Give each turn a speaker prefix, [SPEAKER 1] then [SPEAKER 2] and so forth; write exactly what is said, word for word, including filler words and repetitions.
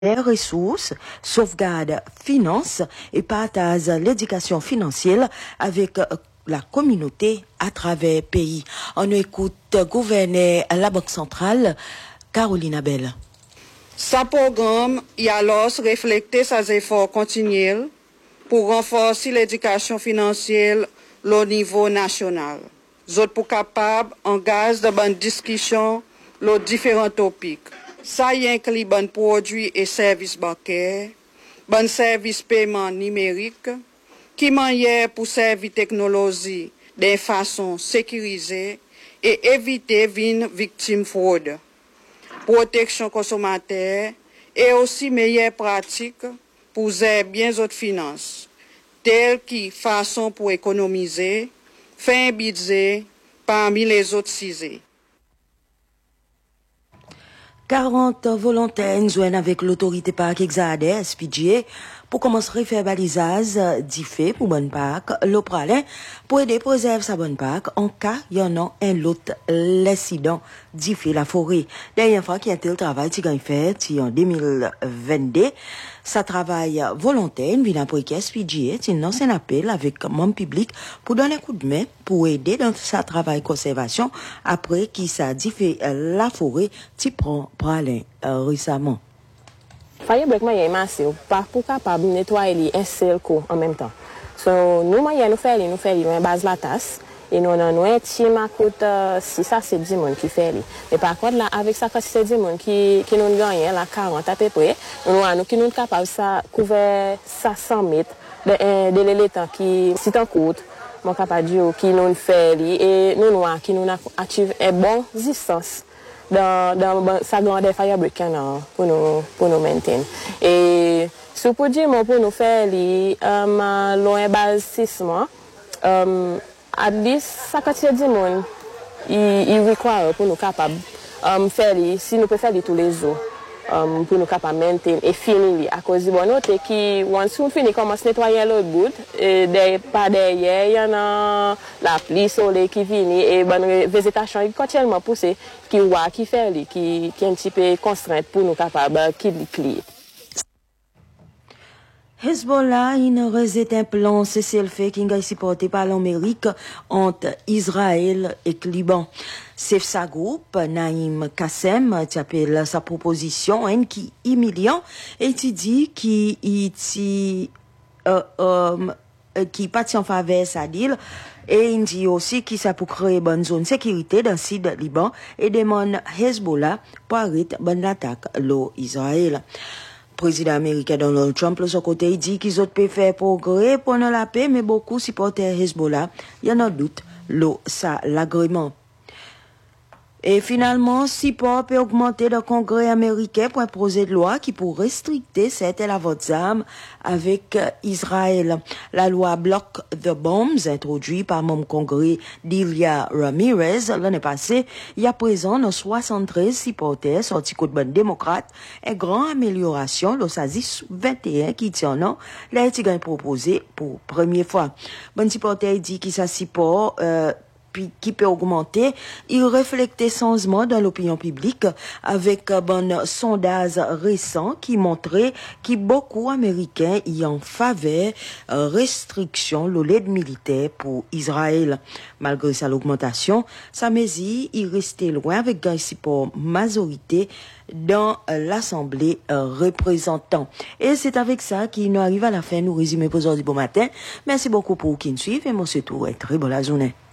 [SPEAKER 1] ressources, sauvegarde finance et partage l'éducation financière avec la communauté à travers le pays. On écoute gouverneur à la Banque centrale, Caroline Abel.
[SPEAKER 2] Ce programme y a alors reflété ses efforts continuels pour renforcer l'éducation financière au niveau national. Nous pour capable engager de bonnes discussions sur différents topics. Ça y inclut bon produits et services bancaires, bon services paiement numérique, qui manière pour servir technologie de façon sécurisée et éviter une victime fraude, protection consommateur et aussi meilleures pratiques pour gérer bien autres finances, telles que façon pour économiser, faire un budget parmi les autres sujets.
[SPEAKER 1] quarante volontaires joignent avec l'autorité parc Exade, S P G A, pour commencer à faire balisage d'effet pour bonne parc, l'opralin, pour aider à préserver sa bonne parc en cas il y en a un autre l'incident d'effet la forêt. Dernière fois qu'il y a tel travail qui a fait, en deux mille vingt-deux, ça travail volontaire, vient après que S P G A, c'est un ancien appel avec mon public pour donner un coup de main, pour aider dans sa travail conservation, après qu'il s'est dit fait la forêt, qui prend pralin euh, récemment.
[SPEAKER 3] Fire break moyen massif pas pour capable nettoyer un seul coup en même temps. So nous moyen nous faire nous faire une base la tasse et nous on un team à coûte si ça c'est dix monde qui fait mais par contre là avec ça quand c'est dix monde qui qui nous gagne la quarante à peu près nous nous qui nous capable ça couvert ça cent mètres de de l'étang qui si en coûte mon capable dire qui nous fait et nous nous qui nous achieve un bon distance dans dans sa grande fire break pour nous pour nous maintenir et ce pour dire pour nous faire les euh, loin base six mois euh, at least ça quantité de monde il il requiert pour nous capable um, faire les si nous peut faire les tous les jours um, pour nous capable maintenir et finir à cause de bon note qui once on finit commence nettoyer l'autre bout et des pas derrière il y en a la pluie soleil qui vient et bonne végétation continuellement poussée qui voit qui fait qui qui un petit peu contrainte pour nous capable qui clear.
[SPEAKER 1] Hezbollah a un plan cessez-le-feu qui est supporté par l'Amérique entre Israël et le Liban. C'est sa groupe, Naïm Kassem, qui appelle sa proposition, hein, qui est humiliant, et qui dit qu'il est, euh, euh, qui partit en faveur de deal, et il dit aussi qu'il ça pour créer une bonne zone de sécurité dans le sud du Liban et demande Hezbollah pour arrêter bonne attaque l'Israël. Le président américain Donald Trump, de son côté, il dit qu'ils ont pu faire progrès pendant la paix, mais beaucoup supporters Hezbollah, il y en a doute, l'eau, ça, l'agrément. Et finalement, si Pop peut augmenter le Congrès américain pour un projet de loi qui pourrait restricter cette la vote d'armes avec Israël. La loi Block the Bombs, introduite par mon Congrès d'Ilia Ramirez l'année passée, il y a présent nos soixante-treize supporters sortis côté bonne démocrate, une grande amélioration, le Sazis vingt et un qui tient non, l'a été proposé pour première fois. Bon supporter dit qu'il s'assiport, euh, puis qui peut augmenter, il reflète changement dans l'opinion publique avec un bon sondage récent qui montrait que beaucoup d'Américains y en faveur restriction de l'aide militaire pour Israël. Malgré sa l'augmentation, sa mesure il restait loin avec un support majorité dans l'Assemblée représentant. Et c'est avec ça qu'il nous arrive à la fin, nous résumer pour aujourd'hui bon matin. Merci beaucoup pour qui nous suivent et moi c'est tout, et très bonne journée.